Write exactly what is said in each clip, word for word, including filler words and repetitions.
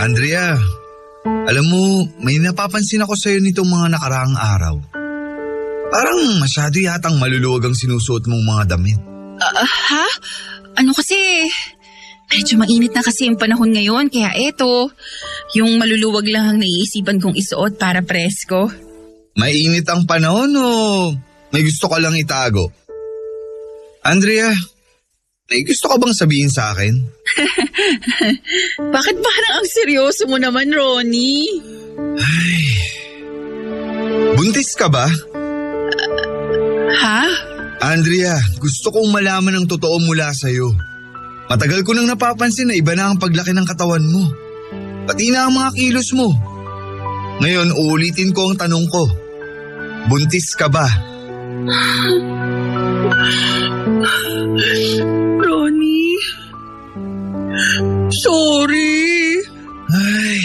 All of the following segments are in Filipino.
Andrea, alam mo, may napapansin ako sa'yo nitong mga nakaraang araw. Parang masyado yatang maluluwag ang sinusuot mong mga damit. Uh, ha? Ano kasi? Medyo mainit na kasi yung panahon ngayon, kaya eto, yung maluluwag lang ang naiisipan kong isuot para presko. Mainit ang panahon o may gusto ka lang itago? Andrea, may gusto ka bang sabihin sa akin? Bakit parang ang seryoso mo naman, Ronnie? Ay, buntis ka ba? Uh, ha? Andrea, gusto kong malaman ang totoo mula sa'yo. Matagal ko nang napapansin na iba na ang paglaki ng katawan mo. Pati na ang mga kilos mo. Ngayon, uulitin ko ang tanong ko. Buntis ka ba? Ronnie, sorry. Ay,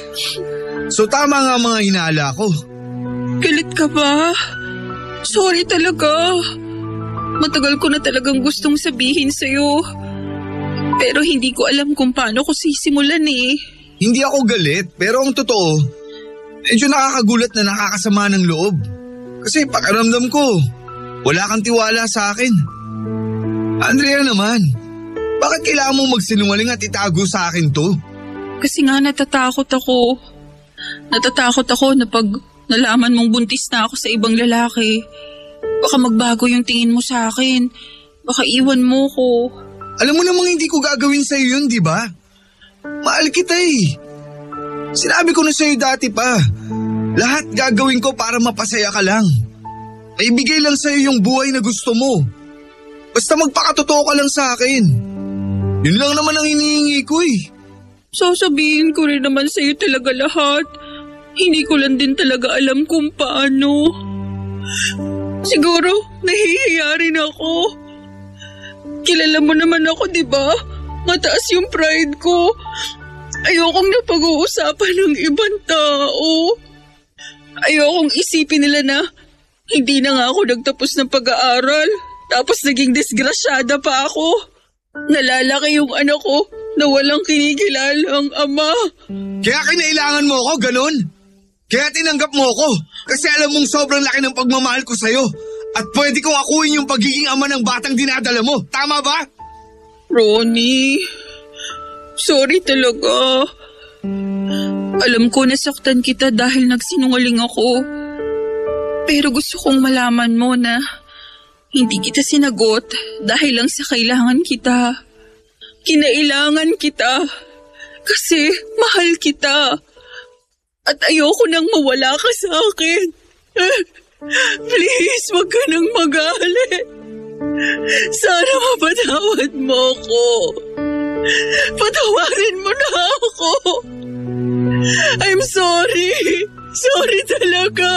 so tama nga mga hinala ko. Galit ka ba? Sorry talaga. Matagal ko na talagang gustong sabihin sa'yo. Pero hindi ko alam kung paano ko sisimulan eh. Hindi ako galit, pero ang totoo, medyo nakakagulat na nakakasama ng loob. Kasi pakiramdam ko, wala kang tiwala sa akin. Andrea naman, bakit kailangan mo magsinungaling at itago sa akin to? Kasi nga natatakot ako. Natatakot ako na pag nalaman mong buntis na ako sa ibang lalaki, baka magbago yung tingin mo sa akin. Baka iwan mo ko. Alam mo namang hindi ko gagawin sa'yo yun, di ba? Mahal kita eh. Sinabi ko na sa'yo dati pa. Lahat gagawin ko para mapasaya ka lang. Maibigay lang sa'yo yung buhay na gusto mo. Basta magpakatotoo ka lang sa akin. Yun lang naman ang hinihingi ko eh. Sasabihin ko rin naman sa'yo talaga lahat. Hindi ko lang din talaga alam kung paano. Siguro, nahihiya rin ako. Kilala mo naman ako, di ba? Mataas yung pride ko. Ayokong napag-uusapan ng ibang tao. Ayokong isipin nila na hindi na nga ako nagtapos ng pag-aaral. Tapos naging disgrasyada pa ako. Nalalaki yung anak ko na walang kinikilalang ama. Kaya kinailangan mo ako, ganun? Kaya tinanggap mo ako? Kasi alam mong sobrang laki ng pagmamahal ko sa'yo. At pwede kong akuin yung pagiging ama ng batang dinadala mo. Tama ba? Ronnie, sorry talaga. Alam ko nasaktan kita dahil nagsinungaling ako. Pero gusto kong malaman mo na hindi kita sinagot dahil lang sa kailangan kita. Kinailangan kita kasi mahal kita. At ayoko nang mawala ka sa akin. Please, wag ka nang magalit. Sana mapatawad mo ako. Patawarin mo na ako. I'm sorry. Sorry talaga.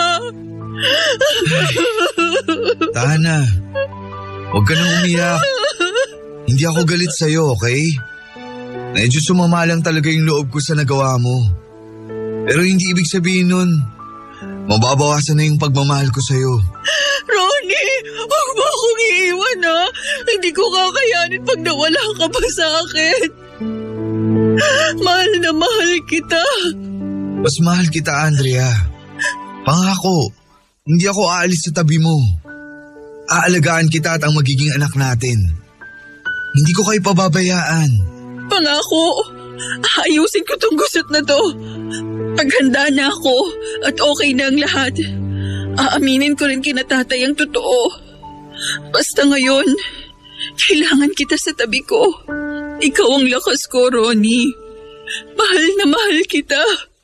Tana, huwag ka nang umiyak. Hindi ako galit sa'yo, okay? Medyo sumama lang talaga yung loob ko sa nagawa mo. Pero hindi ibig sabihin nun, mababawasan na yung pagmamahal ko sa'yo. Ronnie, huwag mo akong iiwan ha. Hindi ko kakayanin pag nawala ka pa sa akin. Mahal na mahal kita. Mas mahal kita, Andrea. Pangako, hindi ako aalis sa tabi mo. Aalagaan kita at ang magiging anak natin. Hindi ko kayo pababayaan. Pangako, ayusin ko tong gusot na to. Paghanda na ako at okay na ang lahat. Aaminin ko rin kina tatay ang totoo. Basta ngayon, kailangan kita sa tabi ko. Ikaw ang lakas ko, Ronnie. Mahal na mahal kita.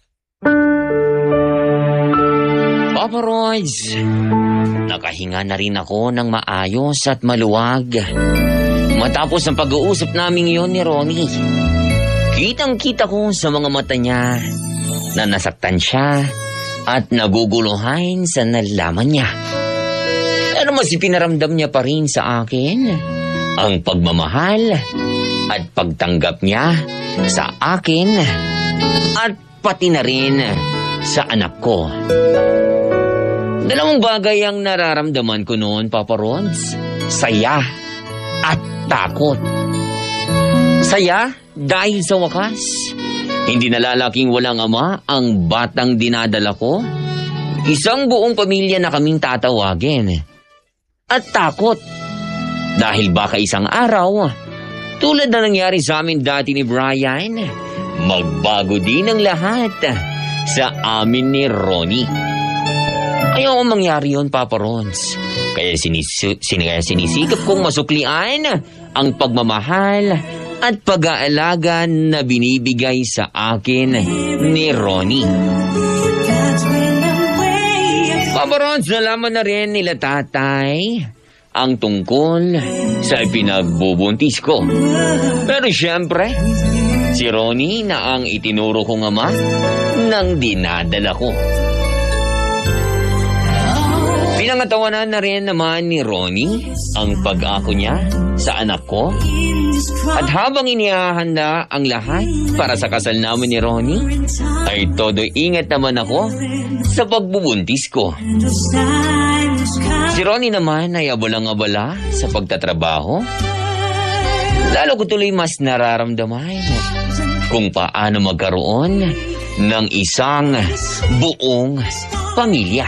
Papa Royce, nakahinga na rin ako ng maayos at maluwag. Matapos ang pag-uusap namin ngayon ni Ronnie, kitang-kita ko sa mga mata niya na nasaktan siya at naguguluhan sa nalaman niya. Pero mas ipinaramdam niya pa rin sa akin ang pagmamahal at pagtanggap niya sa akin at pati na rin sa anak ko. Dalawang bagay ang nararamdaman ko noon, Papa Rods. Saya at takot. Saya dahil sa wakas, Hindi nalalaking walang ama ang batang dinadala ko. Isang buong pamilya na kaming tatawagin. At takot. Dahil baka isang araw, tulad na nangyari sa amin dati ni Brian, magbago din ang lahat sa amin ni Ronnie. Ayaw mangyari yun, Papa Rons. Kaya, sinis- sin- kaya sinisikap kong masuklian ang pagmamahal at pag-aalaga na binibigay sa akin ni Ronnie. Papa Rons, nalaman na rin nila tatay ang tungkol sa ipinagbubuntis ko. Pero siyempre, si Ronnie na ang itinuro kong ama ng dinadala ko. Pinangatawanan na rin naman ni Ronnie ang pag-ako niya sa anak ko. At habang inihahanda ang lahat para sa kasal namin ni Ronnie, ay todo ingat naman ako sa pagbubuntis ko. Si Ronnie naman ay abalang-abala sa pagtatrabaho. Lalo ko tuloy mas nararamdaman kung paano magkaroon ng isang buong pamilya.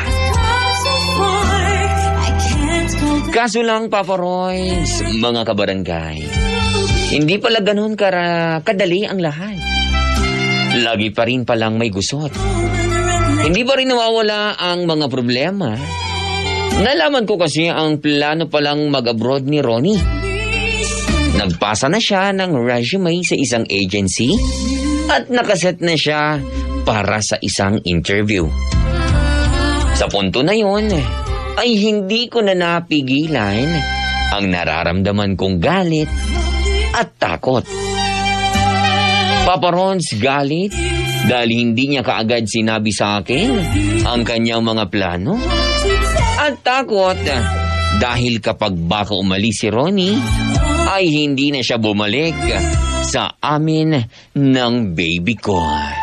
Kaso lang, Papa Royce, mga kabarangay, hindi pala ganun kara kadali ang lahat. Lagi pa rin palang may gusot. Hindi pa rin nawawala ang mga problema. Nalaman ko kasi ang plano palang mag-abroad ni Ronnie. Nagpasa na siya ng resume sa isang agency at nakaset na siya para sa isang interview. Sa punto na yun, ay hindi ko na napigilan ang nararamdaman kong galit at takot. Papa Rons, galit dahil hindi niya kaagad sinabi sa akin ang kanyang mga plano. At takot dahil kapag baka umalis si Ronnie, ay hindi na siya bumalik sa amin ng baby ko.